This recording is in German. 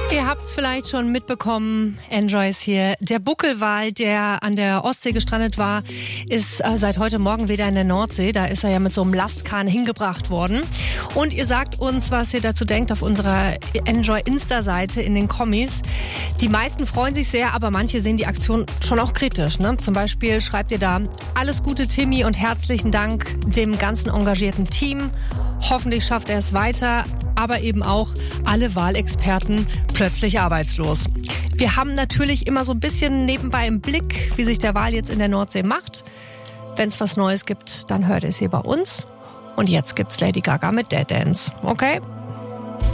Ihr habt es vielleicht schon mitbekommen, Enjoy ist hier. Der Buckelwal, der an der Ostsee gestrandet war, ist seit heute Morgen wieder in der Nordsee. Da ist er ja mit so einem Lastkahn hingebracht worden. Und ihr sagt uns, was ihr dazu denkt auf unserer Enjoy-Insta-Seite in den Kommis. Die meisten freuen sich sehr, aber manche sehen die Aktion schon auch kritisch. Ne? Zum Beispiel schreibt ihr da: Alles Gute, Timmy, und herzlichen Dank dem ganzen engagierten Team. Hoffentlich schafft er es weiter, aber eben auch alle Wahlexperten plötzlich arbeitslos. Wir haben natürlich immer so ein bisschen nebenbei im Blick, wie sich der Wal jetzt in der Nordsee macht. Wenn es was Neues gibt, dann hört ihr es hier bei uns. Und jetzt gibt's Lady Gaga mit Dead Dance. Okay?